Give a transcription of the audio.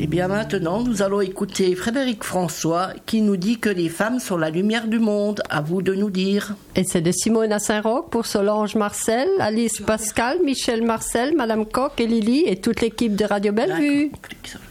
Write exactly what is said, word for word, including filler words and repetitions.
Et bien maintenant, nous allons écouter Frédéric François qui nous dit que les femmes sont la lumière du monde. À vous de nous dire. Et c'est de Simone à Saint-Roch pour Solange Marcel, Alice Pascal, Michel Marcel, Madame Coq et Lily et toute l'équipe de Radio Bellevue. D'accord.